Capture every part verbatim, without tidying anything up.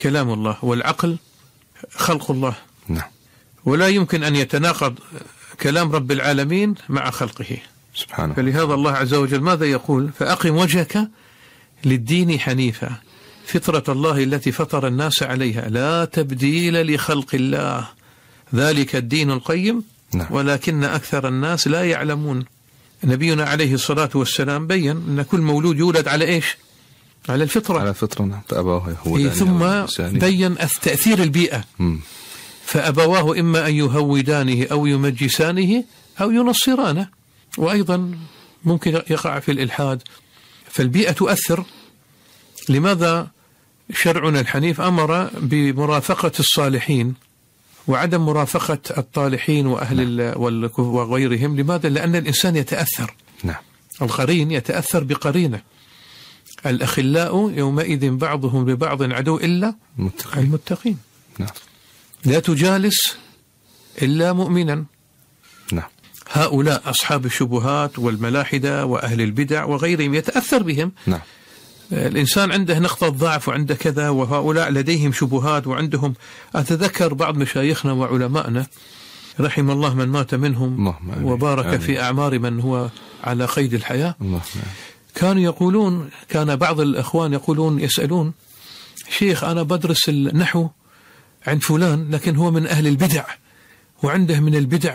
كلام الله، والعقل خلق الله. نعم. ولا يمكن أن يتناقض كلام رب العالمين مع خلقه سبحانه. فلهذا الله عز وجل ماذا يقول؟ فأقم وجهك للدين حنيفا فطرة الله التي فطر الناس عليها لا تبديل لخلق الله ذلك الدين القيم نعم. ولكن أكثر الناس لا يعلمون. نبينا عليه الصلاة والسلام بين أن كل مولود يولد على إيش؟ على الفطرة، على الفطرة. نعم. فأبواه يهودانه ثم بين تأثير البيئة م. فأبواه إما أن يهودانه أو يمجسانه أو ينصرانه، وأيضا ممكن يقع في الإلحاد. فالبيئة تؤثر. لماذا شرعنا الحنيف أمر بمرافقة الصالحين وعدم مرافقة الطالحين وأهل وغيرهم؟ لماذا؟ لأن الإنسان يتأثر. نعم. القرين يتأثر بقرينه. الأخلاء يومئذ بعضهم ببعض عدو إلا المتقين. المتقين. نعم. لا تجالس إلا مؤمنا. نعم. هؤلاء أصحاب الشبهات والملاحدة وأهل البدع وغيرهم يتأثر بهم. نعم. الإنسان عنده نقطة ضعف وعنده كذا، وهؤلاء لديهم شبهات وعندهم. أتذكر بعض مشايخنا وعلمائنا رحم الله من مات منهم وبارك آمين. في أعمار من هو على قيد الحياة. الله. كانوا يقولون، كان بعض الأخوان يقولون يسألون شيخ أنا بدرس النحو عند فلان لكن هو من أهل البدع وعنده من البدع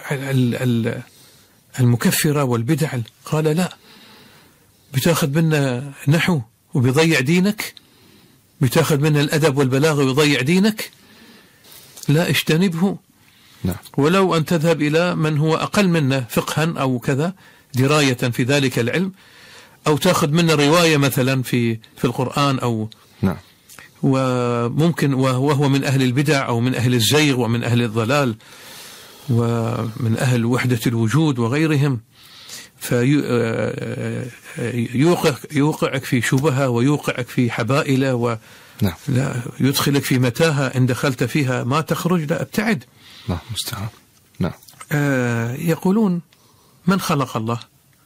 المكفرة والبدع. قال لا، بتاخذ منا نحو وبيضيع دينك؟ بتاخذ منا الأدب والبلاغة ويضيع دينك؟ لا، اجتنبه. نعم. ولو أن تذهب إلى من هو أقل منا فقها أو كذا دراية في ذلك العلم، أو تأخذ منا رواية مثلا في في القرآن أو نعم. وممكن وهو من أهل البدع أو من أهل الزيغ ومن أهل الضلال ومن أهل وحدة الوجود وغيرهم، فيوقعك في شبهة ويوقعك في حبائل و نعم. لا يدخلك في متاهة إن دخلت فيها ما تخرج. لا، ابتعد. نعم. مستعان. نعم. آه يقولون من خلق الله؟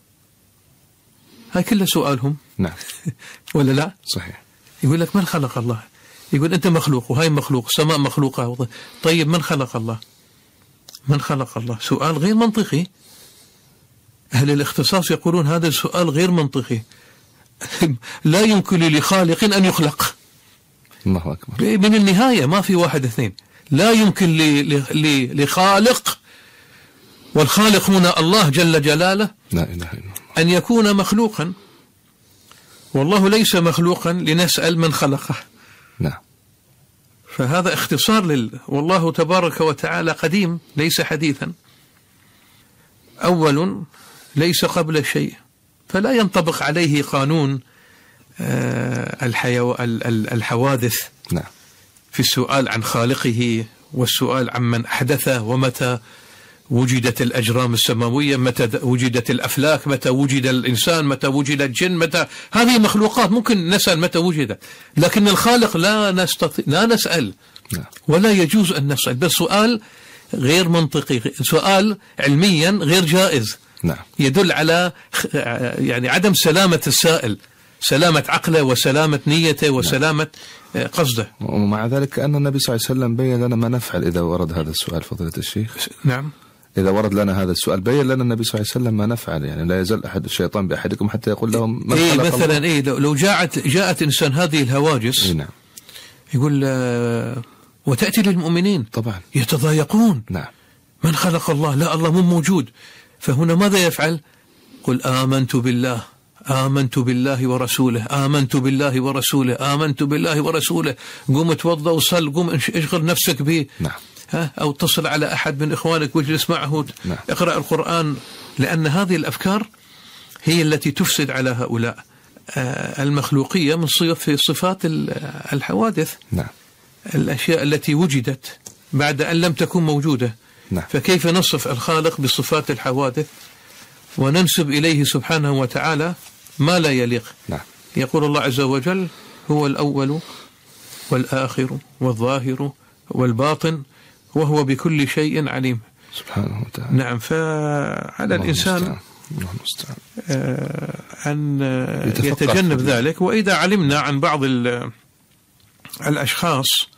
هاي كلها سؤالهم. نعم. ولا لا؟ صحيح. يقول لك من خلق الله؟ يقول أنت مخلوق وهاي مخلوق، السماء مخلوقة. طيب من خلق الله؟ من خلق الله؟ سؤال غير منطقي. أهل الاختصاص يقولون هذا السؤال غير منطقي. لا يمكن لخالق أن يخلق. الله أكبر. من النهاية ما في واحد اثنين. لا يمكن لخالق، والخالق هنا الله جل جلاله، لا إله إلا الله، أن يكون مخلوقا. والله ليس مخلوقا لنسأل من خلقه. نعم. فهذا اختصار لل والله تبارك وتعالى قديم ليس حديثا، أول ليس قبل شيء، فلا ينطبق عليه قانون الحيو... الحوادث. نعم. في السؤال عن خالقه والسؤال عن من أحدثه ومتى وجدت الأجرام السماوية، متى وجدت الأفلاك، متى وجد الإنسان، متى وجد الجن، متى هذه مخلوقات ممكن نسأل متى وجدت، لكن الخالق لا نستطيع لا نسأل ولا يجوز أن نسأل. بل سؤال غير منطقي، سؤال علميا غير جائز. نعم. يدل على يعني عدم سلامة السائل، سلامة عقله وسلامة نيته وسلامة قصده. ومع ذلك أن النبي صلى الله عليه وسلم بين لنا ما نفعل إذا ورد هذا السؤال. فضيلة الشيخ. نعم. إذا ورد لنا هذا السؤال بين لنا النبي صلى الله عليه وسلم ما نفعل، يعني لا يزال أحد الشيطان بأحدكم حتى يقول لهم من إيه خلق مثلا الله. إيه لو جاءت جاءت إنسان هذه الهواجس. إيه نعم. يقول آه وتأتي للمؤمنين طبعا يتضايقون. نعم. من خلق الله؟ لا، الله مو موجود. فهنا ماذا يفعل؟ قل آمنت بالله آمنت بالله ورسوله آمنت بالله ورسوله آمنت بالله ورسوله. قوم توضأ وصل، قوم اشغل نفسك به. نعم. ها أو اتصل على أحد من إخوانك واجلس معه. نعم. اقرأ القرآن، لأن هذه الأفكار هي التي تفسد على هؤلاء المخلوقية من في صفات الحوادث. نعم. الأشياء التي وجدت بعد أن لم تكن موجودة. نعم. فكيف نصف الخالق بصفات الحوادث وننسب إليه سبحانه وتعالى ما لا يليق؟ نعم. يقول الله عز وجل هو الأول والآخر والظاهر والباطن وهو بكل شيء عليم سبحانه وتعالى. نعم. فعلى الإنسان أن يتجنب ذلك. وإذا علمنا عن بعض الأشخاص